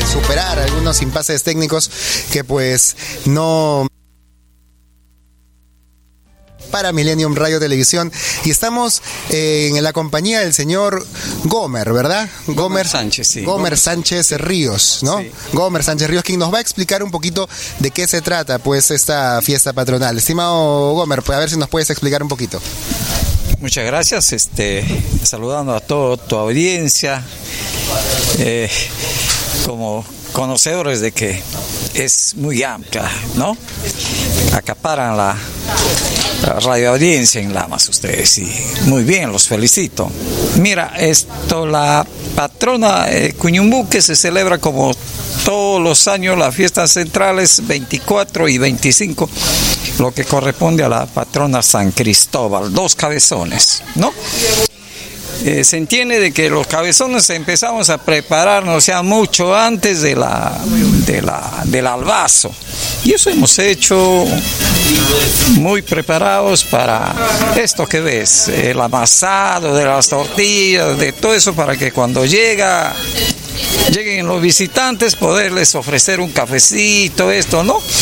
superar algunos impases técnicos que pues no... para Millennium Radio Televisión, y estamos en la compañía del señor Gomer, ¿verdad? Gomer Sánchez, sí. Gomer Sánchez Ríos, ¿no? Sí. Gomer Sánchez Ríos, quien nos va a explicar un poquito de qué se trata, pues, esta fiesta patronal. Estimado Gomer, pues a ver si nos puedes explicar un poquito. Muchas gracias, saludando a toda tu audiencia, como conocedores de que es muy amplia, ¿no? Acaparan la radioaudiencia en Lamas ustedes, y muy bien, los felicito. Mira, la patrona Cuñumbuque se celebra como todos los años las fiestas centrales 24 y 25, lo que corresponde a la patrona San Cristóbal, 2 cabezones, ¿no? Se entiende de que los cabezones empezamos a prepararnos ya mucho antes del albazo, y eso hemos hecho muy preparados para esto que ves, el amasado de las tortillas, de todo eso, para que cuando lleguen los visitantes poderles ofrecer un cafecito, esto, ¿no?